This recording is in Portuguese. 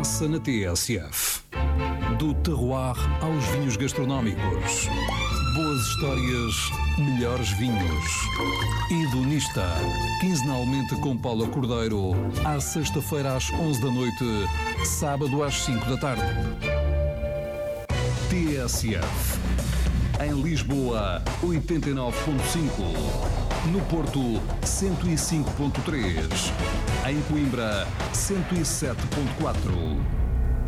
Passa na TSF. Do terroir aos vinhos gastronómicos. Boas histórias, melhores vinhos. Hedonista. Quinzenalmente com Paula Cordeiro. À sexta-feira às 11 da noite. Sábado às 5 da tarde. TSF. Em Lisboa, 89.5. No Porto, 105.3. Em Coimbra, 107.4.